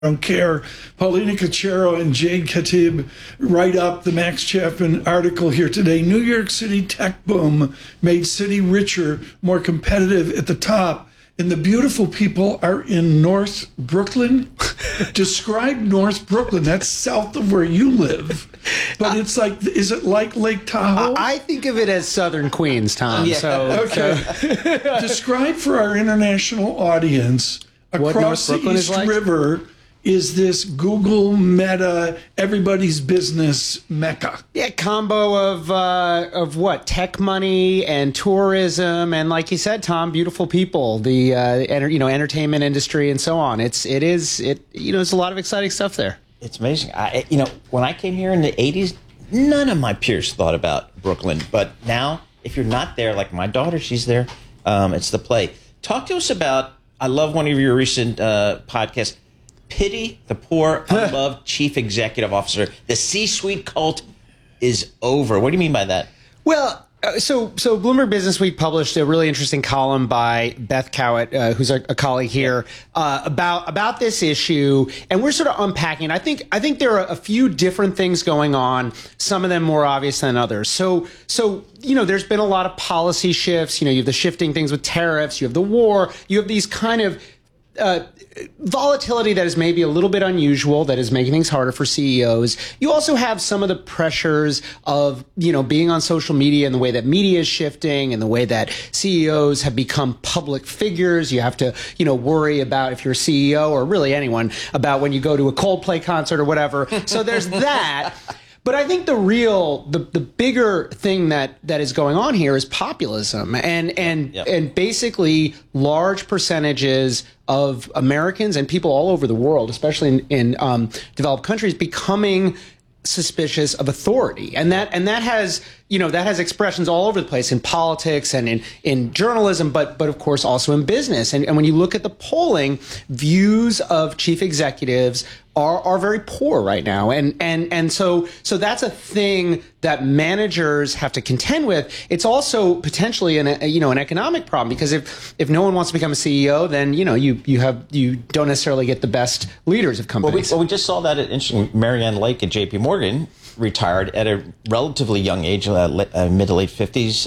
don't care. Paulina Cachero and Jade Khatib write up the Max Chapman article here today. New York City tech boom made city richer, more competitive at the top. And the beautiful people are in North Brooklyn. Describe North Brooklyn. That's south of where you live. But it's like, is it like Lake Tahoe? I think of it as Southern Queens, Tom. Yeah. So, okay. Describe for our international audience, across the East River is this Google, Meta, everybody's business mecca. Yeah, combo of what? Tech money and tourism, and like you said, Tom, beautiful people, the entertainment industry and so on. It's a lot of exciting stuff there. It's amazing. When I came here in the 80s, none of my peers thought about Brooklyn. But now, if you're not there, like my daughter, she's there. It's the play. Talk to us about, I love one of your recent podcasts, Pity the Poor, Unloved Chief Executive Officer. The C-suite cult is over. What do you mean by that? Well, so Bloomberg Businessweek published a really interesting column by Beth Cowett, who's a colleague here, about this issue, and we're sort of unpacking. I think there are a few different things going on. Some of them more obvious than others. So there's been a lot of policy shifts. You have the shifting things with tariffs. You have the war. You have these kind of volatility that is maybe a little bit unusual, that is making things harder for CEOs. You also have some of the pressures of, being on social media and the way that media is shifting and the way that CEOs have become public figures. You have to, worry about, if you're a CEO or really anyone, about when you go to a Coldplay concert or whatever. So there's that. But I think the bigger thing that is going on here is populism and basically large percentages of Americans and people all over the world, especially in developed countries, becoming suspicious of authority, and that has expressions all over the place in politics and in journalism, but of course also in business. And when you look at the polling, views of chief executives are very poor right now, and so that's a thing that managers have to contend with. It's also potentially an economic problem, because if no one wants to become a CEO, then you don't necessarily get the best leaders of companies. Well, we just saw that at Marianne Lake at J.P. Morgan retired at a relatively young age, mid to late 50s,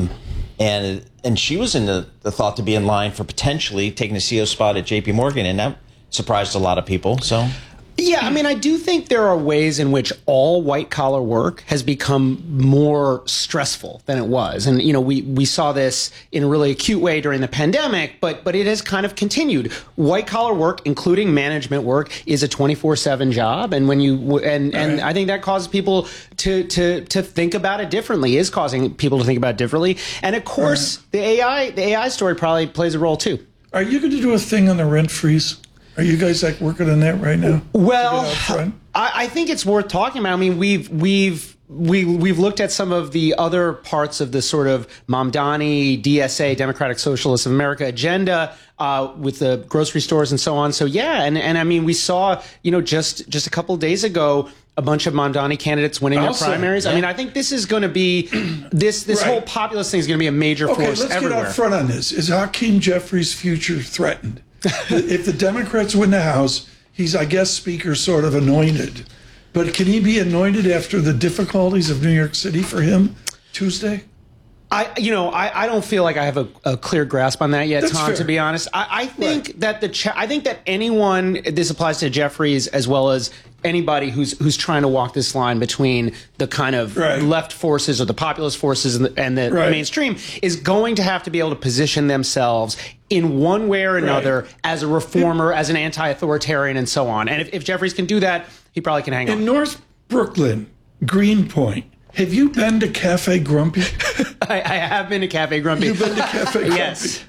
and she was in the thought to be in line for potentially taking a CEO spot at J.P. Morgan, and that surprised a lot of people. So. Yeah, I do think there are ways in which all white-collar work has become more stressful than it was. And, we saw this in a really acute way during the pandemic, but it has kind of continued. White-collar work, including management work, is a 24/7 job. And and I think that causes people to think about it differently, is causing people to think about it differently. And, of course, the AI story probably plays a role, too. Are you going to do a thing on the rent freeze? Are you guys working on that right now? Well, I think it's worth talking about. We've looked at some of the other parts of the sort of Mamdani, DSA, Democratic Socialists of America agenda with the grocery stores and so on. So yeah, and we saw just a couple of days ago a bunch of Mamdani candidates winning their primaries. Yeah. I think this is going to be this whole populist thing is going to be a major force everywhere. Let's get out front on this. Is Hakeem Jeffries' future threatened? If the Democrats win the House, he's, I guess, Speaker sort of anointed. But can he be anointed after the difficulties of New York City for him Tuesday? I don't feel like I have a clear grasp on that yet, That's Tom, fair. to be honest. I think that I think that anyone, this applies to Jeffries as well as anybody who's trying to walk this line between the kind of left forces or the populist forces and the mainstream, is going to have to be able to position themselves in one way or another as a reformer, as an anti-authoritarian, and so on. And if Jeffries can do that, he probably can hang on. In North Brooklyn, Greenpoint, have you been to Cafe Grumpy? I have been to Cafe Grumpy. You've been to Cafe Grumpy? Yes.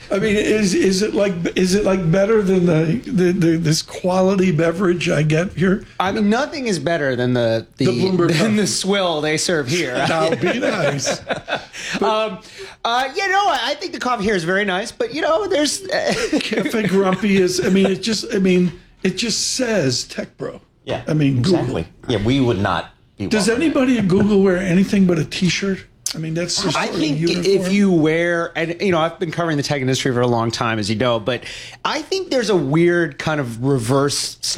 Is it like better than this quality beverage I get here? Nothing is better than the swill they serve here. Now, be nice. I think the coffee here is very nice, but there's Cafe Grumpy is. It just says Tech Bro. Yeah. Google. Exactly. Yeah, we would not be. Does anybody at Google wear anything but a T-shirt? I mean, that's just I sort of think uniform. if you wear, and I've been covering the tech industry for a long time, as you know, but I think there's a weird kind of reverse